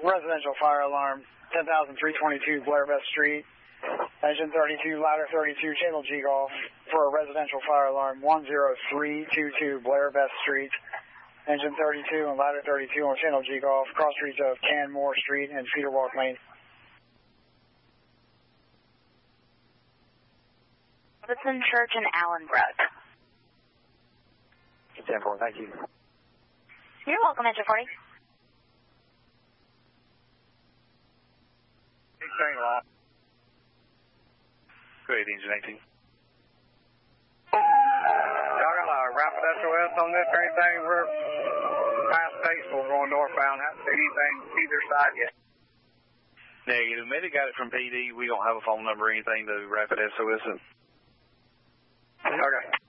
residential fire alarm, 10,322 Blair Best Street. Engine 32, ladder 32, channel G Golf for a residential fire alarm, 10322 Blair Best Street. Engine 32 and ladder 32 on channel G Golf, cross streets of Canmore Street and Cedar Walk Lane. Robertson Church and Allenbrook. 10-4, thank you. You're welcome, Engine 40. Go ahead, Engine 18. Y'all got a rapid SOS on this or anything? We're past Batesville going northbound. Haven't seen anything either side yet. Negative. Maybe got it from PD. We don't have a phone number or anything to rapid SOS. Okay.